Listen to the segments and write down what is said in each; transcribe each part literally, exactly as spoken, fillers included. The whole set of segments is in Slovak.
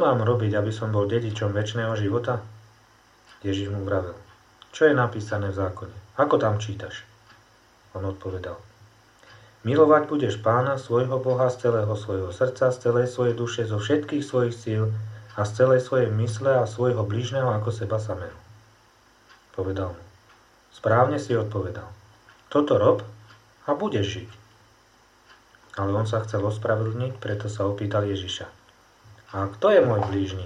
mám robiť, aby som bol dedičom večného života? Ježiš mu vravel: Čo je napísané v zákone? Ako tam čítaš? On odpovedal: Milovať budeš Pána, svojho Boha, z celého svojho srdca, z celej svojej duše, zo všetkých svojich síl a z celej svojej mysle a svojho blížneho ako seba samého. Povedal mu: Správne si odpovedal. Toto rob a budeš žiť. Ale on sa chcel ospravedlniť, preto sa opýtal Ježiša: A kto je môj blížny?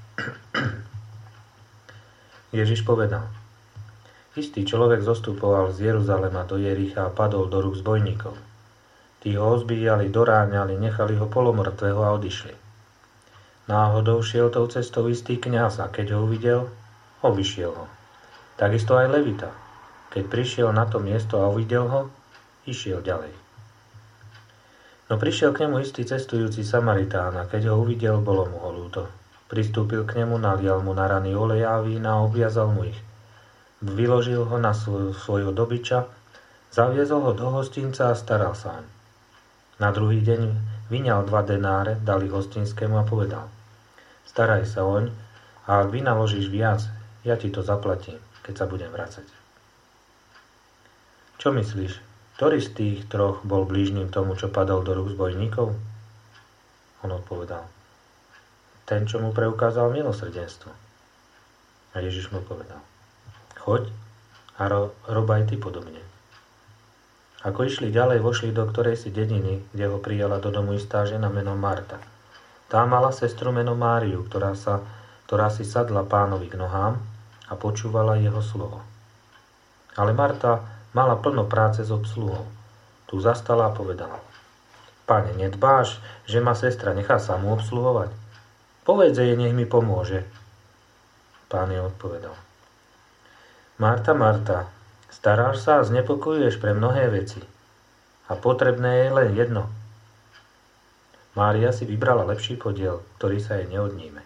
Ježiš povedal: Istý človek zostupoval z Jeruzalema do Jericha a padol do rúk zbojníkov. Tí ho ozbíjali, doráňali, nechali ho polomrtvého a odišli. Náhodou šiel tou cestou istý kňaz a keď ho uvidel, obišiel ho. Takisto aj Levita. Keď prišiel na to miesto a uvidel ho, išiel ďalej. No prišiel k nemu istý cestujúci Samaritán a keď ho uvidel, bolo mu ho ľúto. Pristúpil k nemu, nalial mu na rany oleja a vína a obviazal mu ich. Vyložil ho na svoj, svojho dobyča, zaviezol ho do hostinca a staral sa oň. Na druhý deň vyňal dva denáre, dal ich hostinskému a povedal: Staraj sa oň a ak vynaložíš viac, ja ti to zaplatím, keď sa budem vracať. Čo myslíš? Ktorý z tých troch bol blížnym tomu, čo padol do rúk zbojníkov? On odpovedal: Ten, čo mu preukázal milosrdenstvo. A Ježiš mu povedal: Choď a ro- rob aj ty podobne. Ako išli ďalej, vošli do ktorejsi dediny, kde ho prijala do domu istá žena menom Marta. Tá mala sestru menom Máriu, ktorá, sa, ktorá si sadla Pánovi k nohám a počúvala jeho slovo. Ale Marta mala plno práce s obsluhou. Tu zastala a povedala: Pane, nedbáš, že ma sestra nechá samú obsluhovať? Povedz jej, nech mi pomôže. Pán jej odpovedal: Marta, Marta, staráš sa a znepokojuješ pre mnohé veci. A potrebné je len jedno. Mária si vybrala lepší podiel, ktorý sa jej neodníme.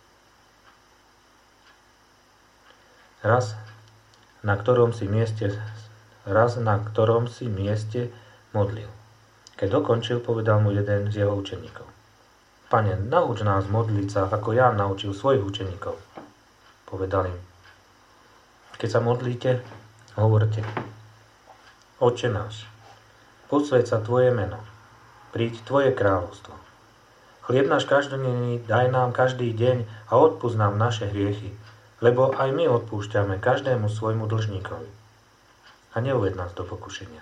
Raz, na ktorom si mieste raz na ktorom si mieste modlil. Keď dokončil, povedal mu jeden z jeho učeníkov: Pane, nauč nás modliť sa, ako Ján naučil svojich učeníkov. Povedal im: Keď sa modlíte, hovorte: Otče náš, posväť sa Tvoje meno, príď Tvoje kráľovstvo. Chlieb náš každodenný daj nám každý deň a odpusť nám naše hriechy, lebo aj my odpúšťame každému svojmu dlžníkovi. A neuved nás do pokušenia.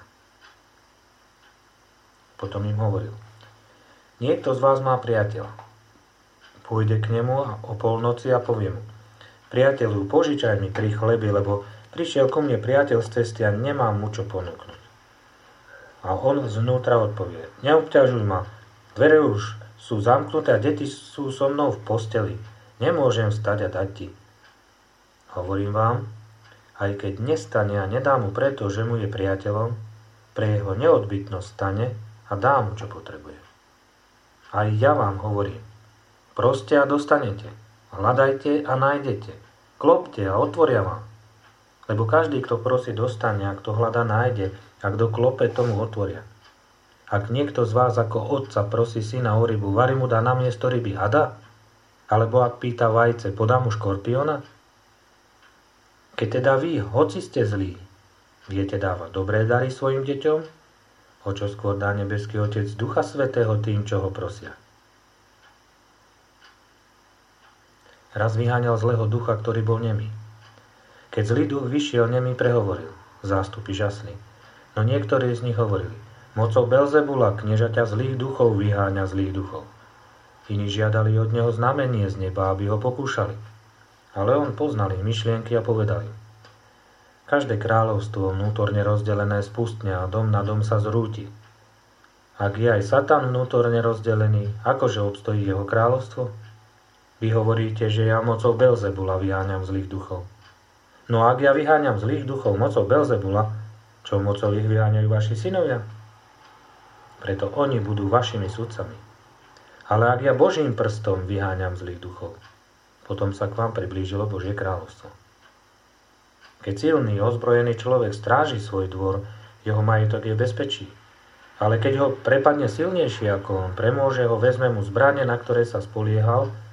Potom im hovoril: Niekto z vás má priateľa. Pôjde k nemu a o polnoci a povie mu: Priateľu, požičaj mi tri chleby, lebo prišiel ku mne priateľ z cesty a nemám mu čo ponúknuť. A on znútra odpovie: Neobťažuj ma, dvere už sú zamknuté a deti sú so mnou v posteli. Nemôžem vstať a dať ti. Hovorím vám, aj keď nestane a nedá mu preto, že mu je priateľom, pre jeho neodbytnosť stane a dá mu, čo potrebuje. Aj ja vám hovorím: proste a dostanete, hľadajte a nájdete, klopte a otvoria vám. Lebo každý, kto prosí, dostane, a kto hľadá, nájde, a kto klope, tomu otvoria. Ak niekto z vás ako otca prosí syna o rybu, vari mu dá namiesto ryby hada? Alebo ak pýta vajce, podá mu škorpiona? Keď teda vy, hoci ste zlí, viete dávať dobré dary svojim deťom, o čo skôr dá nebeský Otec Ducha Svätého tým, čo ho prosia. Raz vyháňal zlého ducha, ktorý bol nemý. Keď zlý duch vyšiel, nemý prehovoril. Zástupy žasli. No niektorí z nich hovorili: Mocou Belzebula, kniežaťa zlých duchov, vyháňa zlých duchov. Iní žiadali od neho znamenie z neba, aby ho pokúšali. Ale on poznal ich myšlienky a povedal im: Každé kráľovstvo vnútorne rozdelené spustne a dom na dom sa zrúti. Ak je aj Satan vnútorne rozdelený, akože obstojí jeho kráľovstvo? Vy hovoríte, že ja mocou Belzebula vyháňam zlých duchov. No ak ja vyháňam zlých duchov mocou Belzebula, čo mocou ich vyháňajú vaši synovia? Preto oni budú vašimi sudcami. Ale ak ja Božím prstom vyháňam zlých duchov, potom sa k vám priblížilo Božie kráľovstvo. Keď silný, ozbrojený človek stráži svoj dvor, jeho majetok je v bezpečí. Ale keď ho prepadne silnejší ako on, premôže ho, vezme mu zbrane, na ktoré sa spoliehal,